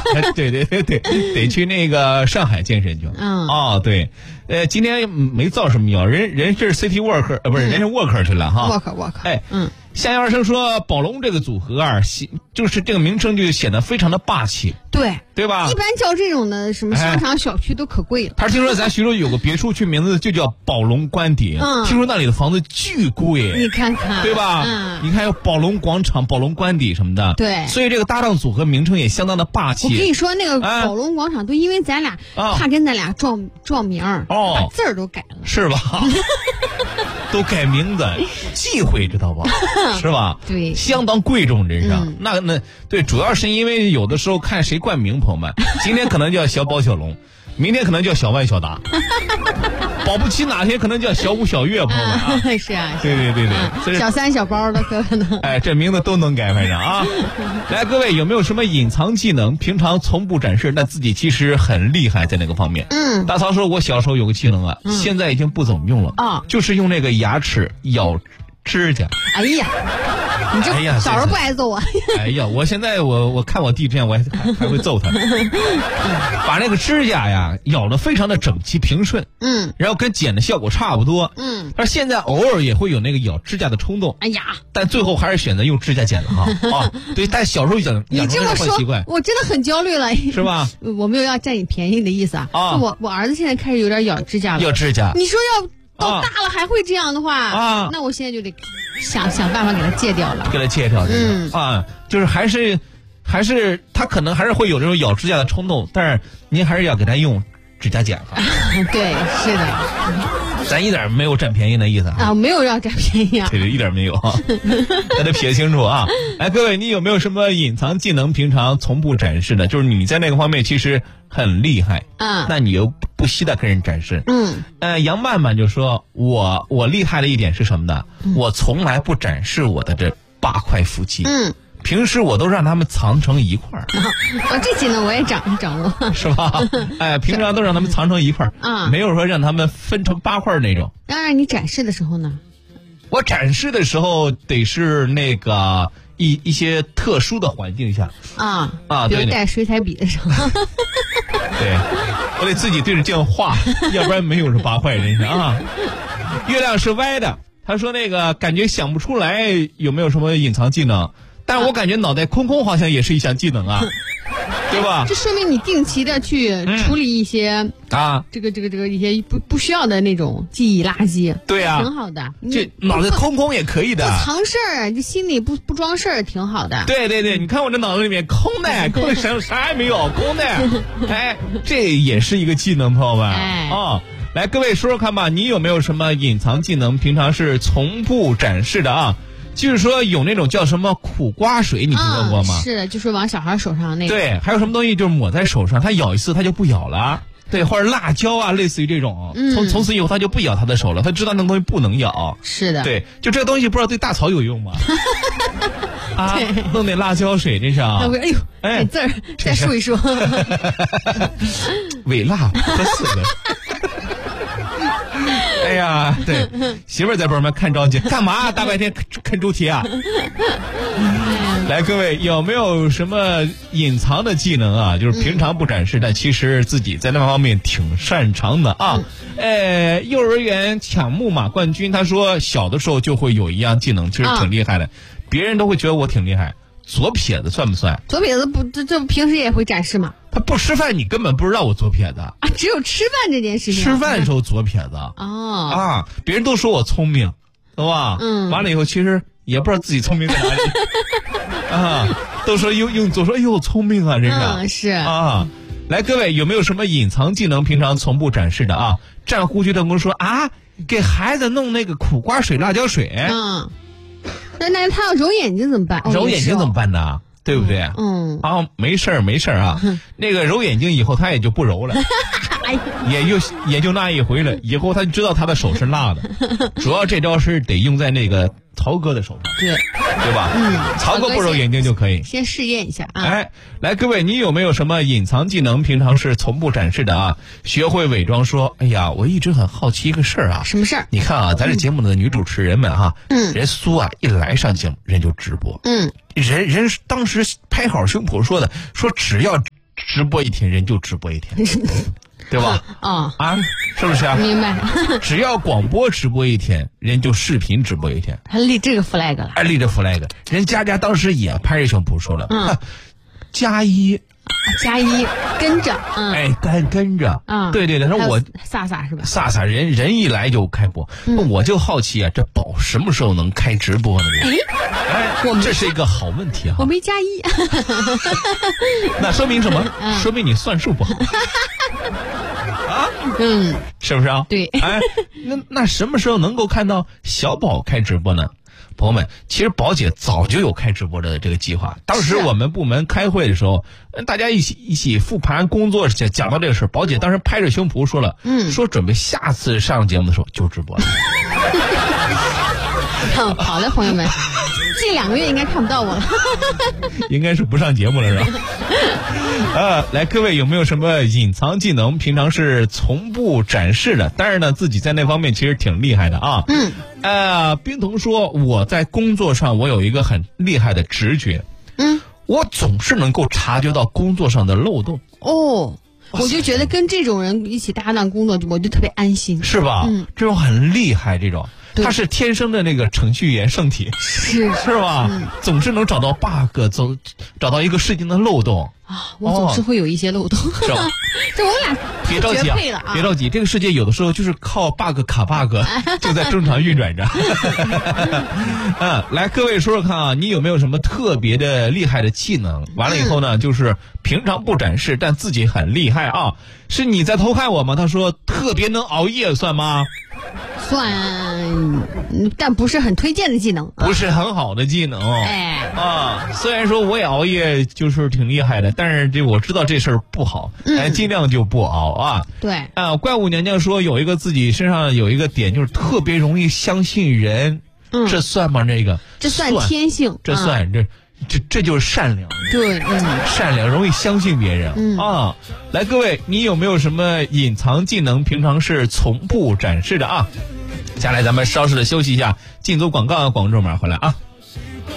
对，得去那个上海健身去。对，今天没造什么谣，人是 City Worker， 不是，人是 Worker 去了哈。 Worker。 夏阳生说宝龙这个组合啊，就是这个名称就显得非常的霸气，对吧？ 一般叫这种的什么商场小区都可贵了。 他听说咱徐州有个别墅区名字就叫宝龙官邸，听说那里的房子巨贵， 你看看， 对吧？你看有宝龙广场、宝龙官邸什么的， 对， 所以这个搭档组合名称也相当的霸气。 我跟你说，那个宝龙广场都因为咱俩怕跟咱俩撞名儿，把字儿都改了， 是吧？都改名字，忌讳知道吧？是吧？ 对， 相当贵重，真是。那对，主要是因为有的时候看谁冠名，朋友们，今天可能叫小宝小龙，明天可能叫小万小达，保不齐哪天可能叫小武小岳，朋友们啊。 是啊， 对， 小三小包的可能。 这名字都能改，反正啊。来，各位有没有什么隐藏技能，平常从不展示，但自己其实很厉害在那个方面？大曹说，我小时候有个技能啊，现在已经不怎么用了就是用那个牙齿咬指甲。 哎呀，你这小时候不挨揍啊？ 我现在我看我弟这样，我还会揍他。把那个指甲呀咬得非常的整齐平顺，然后跟剪的效果差不多，但是现在偶尔也会有那个咬指甲的冲动，但最后还是选择用指甲剪了哈。对，但小时候养成这个坏习惯， 我真的很焦虑了， 是吧？ 我没有要占你便宜的意思啊。我儿子现在开始有点咬指甲了， 咬指甲， 你说要到大了还会这样的话那我现在就得想办法给他戒掉了， 就是还是他可能还是会有这种咬指甲的冲动，但是您还是要给他用指甲剪哈。 对，是的， 咱一点没有占便宜的意思没有要占便宜对，一点没有咱得撇清楚啊。来，各位，你有没有什么隐藏技能，平常从不展示的？就是你在那个方面其实很厉害那你又不惜的跟人展示。杨曼曼就说我厉害的一点是什么呢？我从来不展示我的这8块腹肌。平时我都让他们藏成一块儿。 这技能我也掌握， 是吧？平常都让他们藏成一块儿没有说让他们分成8块那种。 当然，你展示的时候呢？ 我展示的时候得是那个一些特殊的环境下比如带水彩笔的时候。 对，我得自己对着镜画，要不然没有这8块人啊。月亮是歪的，他说那个感觉想不出来有没有什么隐藏技能。但我感觉脑袋空空好像也是一项技能对吧？ 这说明你定期的去处理一些这个一些不需要的那种记忆垃圾。 对挺好的。 这脑袋空空也可以的， 不藏事儿，这心里不装事儿，挺好的。 对，你看我这脑子里面空的啥也没有，空的。这也是一个技能，朋友们。来，各位说说看吧，你有没有什么隐藏技能，平常是从不展示的就是说有那种叫什么苦瓜水，你听说过吗？ 是的，就是往小孩手上那个。 对，还有什么东西就是抹在手上，他咬一次他就不咬了。对，或者辣椒类似于这种，从此以后他就不咬他的手了，他知道那个东西不能咬。 是的。 对，就这个东西不知道对大曹有用吗？弄点辣椒水，这是这字儿再说一说。 伪辣可死了。哎呀，对，媳妇儿在旁边看着急，干嘛大白天啃猪蹄啊？来，各位有没有什么隐藏的技能就是平常不展示，但其实自己在那方面挺擅长的幼儿园抢木马冠军，他说小的时候就会有一样技能，其实挺厉害的，别人都会觉得我挺厉害。左撇子算不算？ 左撇子不，这平时也会展示吗？ 他不吃饭，你根本不知道我左撇子只有吃饭这件事情。 吃饭的时候左撇子别人都说我聪明，对吧？完了以后其实也不知道自己聪明在哪里都说用左说，哎呦聪明真是来，各位有没有什么隐藏技能，平常从不展示的战呼区特工说给孩子弄那个苦瓜水、辣椒水。 那他要揉眼睛怎么办？ 揉眼睛怎么办呢？对不对？没事儿那个揉眼睛以后他也就不揉了。也就那一回了，以后他就知道他的手是辣的。主要这招是得用在那个曹哥的手上，对吧？曹哥不揉眼睛就可以。 先试验一下来，各位，你有没有什么隐藏技能，平常是从不展示的学会伪装说，哎呀，我一直很好奇一个事儿什么事儿？ 你看咱这节目的女主持人们人苏一来上节目人就直播，人当时拍好胸脯说只要直播一天，人就直播一天，对吧？是不是啊？ 明白。 只要广播直播一天，人就视频直播一天。 还立这个 flag 了？ 还立着 flag， 人佳佳当时也拍着胸脯说了，加一跟着， 跟着，对，他说我飒飒是吧？ 飒飒人一来就开播，我就好奇啊，这宝什么时候能开直播呢？这是一个好问题啊！ 我没加一， 那说明什么？说明你算数不好。是不是啊？ 对。 那什么时候能够看到小宝开直播呢？朋友们，其实宝姐早就有开直播的这个计划。当时我们部门开会的时候，大家一起复盘工作，讲到这个事，宝姐当时拍着胸脯说了，说准备下次上节目的时候就直播了。 好的，朋友们，近2个月应该看不到我了。 应该是不上节目了，是吧？来，各位有没有什么隐藏技能，平常是从不展示的，但是呢，自己在那方面其实挺厉害的啊？冰彤说，我在工作上我有一个很厉害的直觉，我总是能够察觉到工作上的漏洞。 我就觉得跟这种人一起搭档工作，我就特别安心， 是吧？这种很厉害，这种。他是天生的那个程序员圣体，是吧？总是能找到 bug， 找到一个事情的漏洞我总是会有一些漏洞， 是吧？ 这我们俩别着急别着急，这个世界有的时候就是靠 bug 卡 bug 就在正常运转着。来，各位说说看啊，你有没有什么特别的厉害的技能？完了以后呢，就是平常不展示，但自己很厉害啊。是你在偷看我吗？他说特别能熬夜，算吗？ 算，但不是很推荐的技能， 不是很好的技能。虽然说我也熬夜，就是挺厉害的，但是我知道这事儿不好，尽量就不熬啊。 对怪物娘娘说有一个自己身上有一个点，就是特别容易相信人，这算吗？ 这算天性， 这算这就是善良， 对， 善良，容易相信别人来，各位，你有没有什么隐藏技能，平常是从不展示的啊？下来咱们稍事的休息一下，进组广告，广州马上回来啊。